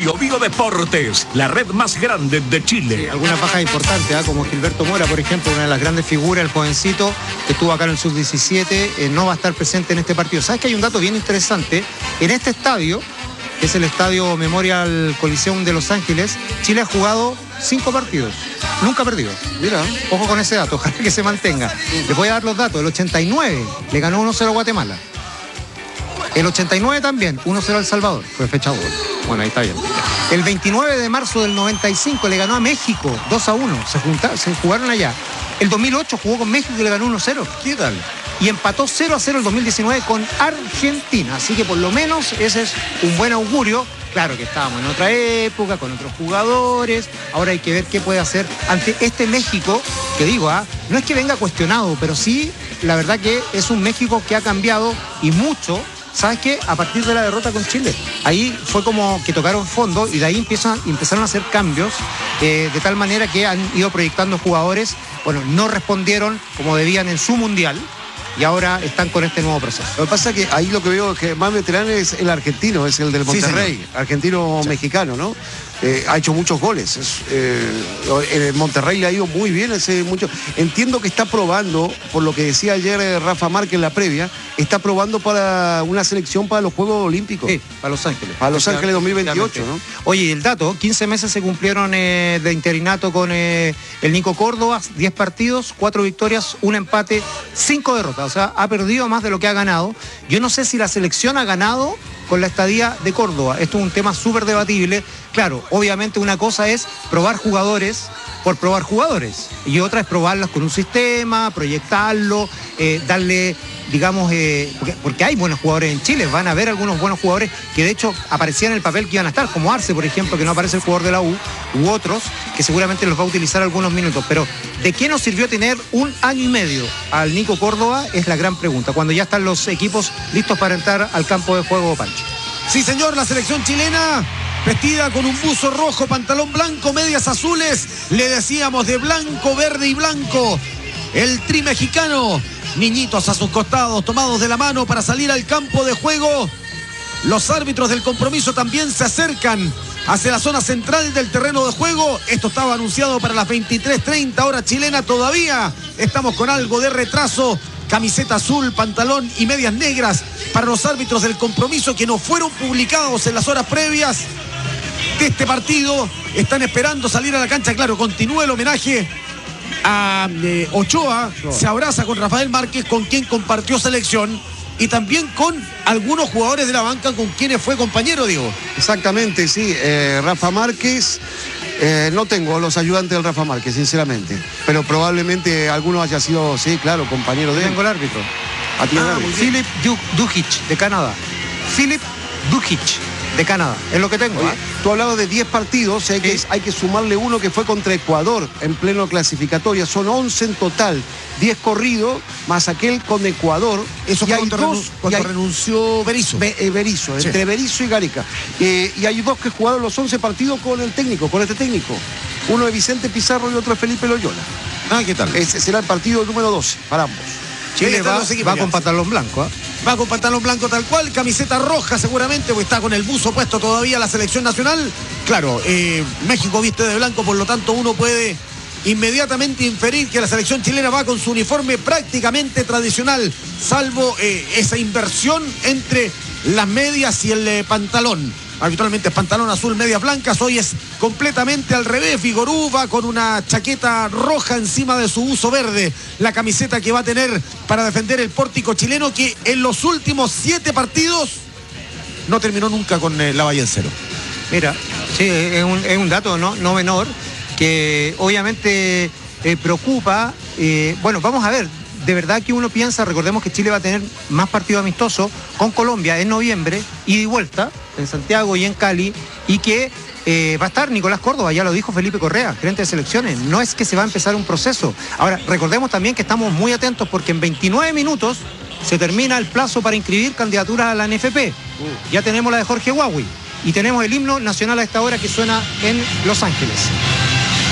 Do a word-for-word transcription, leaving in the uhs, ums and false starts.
Bio Bio Deportes, la red más grande de Chile. Sí, algunas bajas importantes, ¿eh? Como Gilberto Mora, por ejemplo, una de las grandes figuras, el jovencito que estuvo acá en el sub diecisiete, eh, no va a estar presente en este partido. ¿Sabes que hay un dato bien interesante? En este estadio, que es el Estadio Memorial Coliseum de Los Ángeles, Chile ha jugado cinco partidos, nunca ha perdido. Mira, ojo con ese dato, ojalá que se mantenga. Les voy a dar los datos. El ochenta y nueve le ganó uno cero a Guatemala. El ochenta y nueve también, uno cero a El Salvador, fue fecha doble. Bueno, ahí está bien. El veintinueve de marzo del noventa y cinco le ganó a México dos a uno, se, juntaron, se jugaron allá. El dos mil ocho jugó con México y le ganó uno cero. ¿Qué tal? Y empató cero a cero el dos mil diecinueve con Argentina. Así que por lo menos ese es un buen augurio. Claro que estábamos en otra época, con otros jugadores. Ahora hay que ver qué puede hacer ante este México, que digo, ¿ah? no es que venga cuestionado, pero sí, la verdad que es un México que ha cambiado y mucho. ¿Sabes qué? A partir de la derrota con Chile, ahí fue como que tocaron fondo y de ahí empiezan, empezaron a hacer cambios eh, de tal manera que han ido proyectando jugadores, bueno, no respondieron como debían en su mundial y ahora están con este nuevo proceso. Lo que pasa es que ahí lo que veo es que más veterano es el argentino, es el del Monterrey, sí, argentino-mexicano, ¿no? Eh, ha hecho muchos goles. Es, eh, en Monterrey le ha ido muy bien. Ese mucho. Entiendo que está probando, por lo que decía ayer eh, Rafa Márquez en la previa, está probando para una selección para los Juegos Olímpicos. Sí, para Los Ángeles. Para Los Ángeles dos mil veintiocho, ¿no? Oye, el dato, quince meses se cumplieron eh, de interinato con eh, el Nico Córdoba, diez partidos, cuatro victorias, un empate, cinco derrotas. O sea, ha perdido más de lo que ha ganado. Yo no sé si la selección ha ganado con la estadía de Córdoba. Esto es un tema súper debatible. Claro, obviamente una cosa es probar jugadores por probar jugadores y otra es probarlas con un sistema, proyectarlo, eh, darle, digamos, eh, porque, porque hay buenos jugadores en Chile, van a haber algunos buenos jugadores que de hecho aparecían en el papel que iban a estar, como Arce, por ejemplo, que no aparece el jugador de la U, u otros que seguramente los va a utilizar algunos minutos. Pero ¿de qué nos sirvió tener un año y medio al Nico Córdoba? Es la gran pregunta, cuando ya están los equipos listos para entrar al campo de juego, Pancho. Sí, señor, la selección chilena vestida con un buzo rojo, pantalón blanco, medias azules, le decíamos de blanco, verde y blanco. El tri mexicano, niñitos a sus costados, tomados de la mano para salir al campo de juego. Los árbitros del compromiso también se acercan hacia la zona central del terreno de juego. Esto estaba anunciado para las veintitrés treinta, hora chilena. Todavía estamos con algo de retraso. Camiseta azul, pantalón y medias negras para los árbitros del compromiso que no fueron publicados en las horas previas de este partido. Están esperando salir a la cancha. Claro, continúa el homenaje a eh, Ochoa. Se abraza con Rafael Márquez, con quien compartió selección, y también con algunos jugadores de la banca con quienes fue compañero, Diego. Exactamente, sí. Eh, Rafa Márquez, eh, no tengo los ayudantes del Rafa Márquez, sinceramente, pero probablemente alguno haya sido, sí, claro, compañero de él. Tengo el árbitro. ¿A ti el ah, árbitro? Philip Dujic, de Canadá. Philip Dujic, de Canadá. Es lo que tengo. Oye, ¿eh? Tú hablabas de diez partidos, hay que, sí. hay que sumarle uno que fue contra Ecuador en pleno clasificatoria. Son once en total. diez corridos, más aquel con Ecuador. Eso y fue hay cuando, dos, renun cuando y hay, renunció Berizzo. Be, eh, Berizzo, sí. entre Berizzo y Gareca. Eh, y hay dos que jugaron los once partidos con el técnico, con este técnico. Uno de Vicente Pizarro y otro de Felipe Loyola. Ah, ¿qué tal? Ese será el partido número doce para ambos. Chile va, va con pantalón blanco. ¿eh? Va con pantalón blanco tal cual, camiseta roja seguramente, porque está con el buzo puesto todavía la selección nacional. Claro, eh, México viste de blanco, por lo tanto uno puede inmediatamente inferir que la selección chilena va con su uniforme prácticamente tradicional, salvo eh, esa inversión entre las medias y el eh, pantalón. Habitualmente es pantalón azul, medias blancas. Hoy es completamente al revés. Vigorú va con una chaqueta roja encima de su buzo verde. La camiseta que va a tener para defender el pórtico chileno, que en los últimos siete partidos no terminó nunca con eh, la valla en cero. Mira, sí, es un, es un dato no, no menor que obviamente eh, preocupa. Eh, bueno, vamos a ver. De verdad que uno piensa, recordemos que Chile va a tener más partidos amistosos con Colombia en noviembre, ida y vuelta, en Santiago y en Cali, y que eh, va a estar Nicolás Córdoba, ya lo dijo Felipe Correa, gerente de selecciones. No es que se va a empezar un proceso. Ahora, recordemos también que estamos muy atentos porque en veintinueve minutos se termina el plazo para inscribir candidaturas a la N F P. Uh. Ya tenemos la de Jorge Huawei y tenemos el himno nacional a esta hora que suena en Los Ángeles.